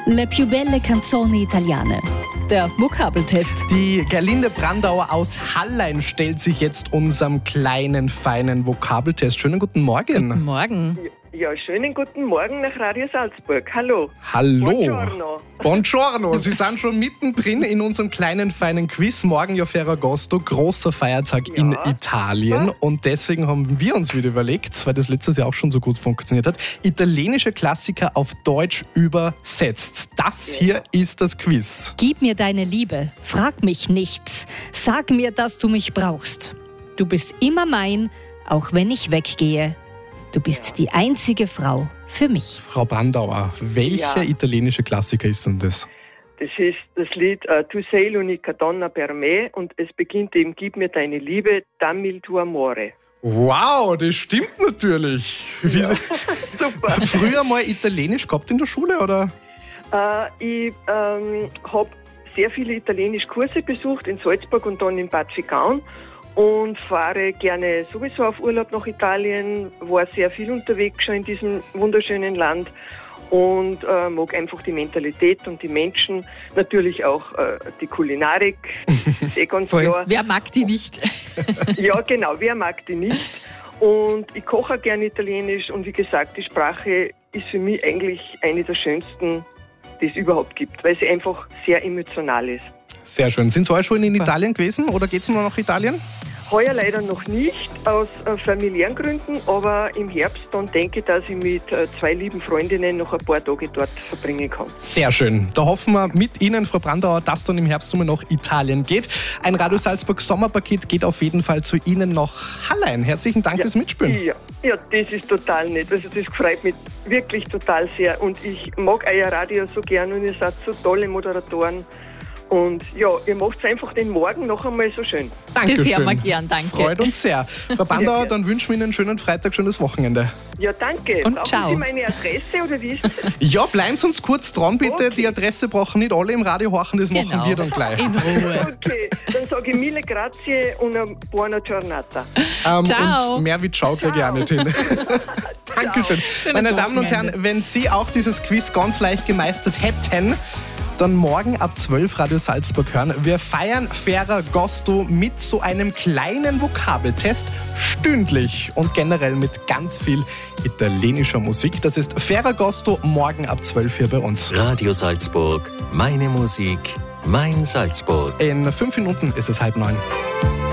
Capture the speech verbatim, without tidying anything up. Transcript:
Le più belle canzoni italiane. Der Vokabeltest. Die Gerlinde Brandauer aus Hallein stellt sich jetzt unserem kleinen, feinen Vokabeltest. Schönen guten Morgen. Guten Morgen. Ja, schönen guten Morgen nach Radio Salzburg. Hallo. Hallo. Buongiorno. Buongiorno. Sie sind schon mittendrin in unserem kleinen, feinen Quiz. Morgen ja Ferragosto, großer Feiertag Ja. in Italien. Und deswegen haben wir uns wieder überlegt, weil das letztes Jahr auch schon so gut funktioniert hat, italienische Klassiker auf Deutsch übersetzt. Das hier ist das Quiz. Gib mir deine Liebe, frag mich nichts. Sag mir, dass du mich brauchst. Du bist immer mein, auch wenn ich weggehe. Du bist die einzige Frau für mich. Frau Brandauer, welcher Ja. italienische Klassiker ist denn das? Das ist das Lied uh, Tu sei l'unica donna per me und es beginnt eben Gib mir deine Liebe, dammi il tuo amore. Wow, das stimmt natürlich. Wie Ja. Super. Früher mal Italienisch gehabt in der Schule, oder? Uh, ich ähm, habe sehr viele italienische Kurse besucht in Salzburg und dann in Bad Vagaun und fahre gerne sowieso auf Urlaub nach Italien, war sehr viel unterwegs schon in diesem wunderschönen Land und äh, mag einfach die Mentalität und die Menschen, natürlich auch äh, die Kulinarik, ist eh ganz klar. Wer mag die nicht? Ja, genau, wer mag die nicht? Und ich koche auch gerne Italienisch und wie gesagt, die Sprache ist für mich eigentlich eine der schönsten, die es überhaupt gibt, weil sie einfach sehr emotional ist. Sehr schön. Sind Sie auch schon in Super. Italien gewesen oder geht es nur nach Italien? Heuer leider noch nicht, aus äh, familiären Gründen, aber im Herbst dann denke ich, dass ich mit äh, zwei lieben Freundinnen noch ein paar Tage dort verbringen kann. Sehr schön. Da hoffen wir mit Ihnen, Frau Brandauer, dass dann im Herbst mal nach Italien geht. Ein Radio Salzburg Sommerpaket geht auf jeden Fall zu Ihnen nach Hallein. Herzlichen Dank fürs Mitspielen. Ja, ja, das ist total nett. Also das freut mich wirklich total sehr und ich mag euer Radio so gern und ihr seid so tolle Moderatoren. Und ja, ihr macht einfach den Morgen noch einmal so schön. Dankeschön. Das hören wir gern, danke. Freut uns sehr. Frau Brandauer, Ja, dann wünschen wir Ihnen einen schönen Freitag, schönes Wochenende. Ja, danke. Und Brauchen ciao. Sie meine Adresse oder wie ist das? Ja, bleiben Sie uns kurz dran, bitte. Okay. Die Adresse brauchen nicht alle im Radio horchen, das machen Genau. wir dann gleich. In Ruhe. Okay, dann sage ich mille grazie und eine buona giornata. Ähm, Ciao. Und mehr wie Ciao kriege ich auch nicht hin. Dankeschön. Schönes Meine Damen und Wochenende. Herren, wenn Sie auch dieses Quiz ganz leicht gemeistert hätten, dann morgen ab zwölf Radio Salzburg hören. Wir feiern Ferragosto mit so einem kleinen Vokabeltest stündlich und generell mit ganz viel italienischer Musik. Das ist Ferragosto morgen ab zwölf hier bei uns. Radio Salzburg, meine Musik, mein Salzburg. In fünf Minuten ist es halb neun.